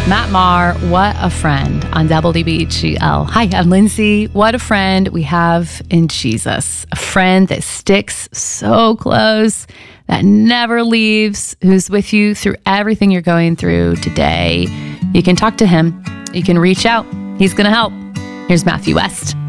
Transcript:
Matt Maher, what a friend on WBHGL. Hi, I'm Lindsay. What a friend we have in Jesus. A friend that sticks so close, that never leaves, who's with you through everything you're going through today. You can talk to him. You can reach out. He's going to help. Here's Matthew West.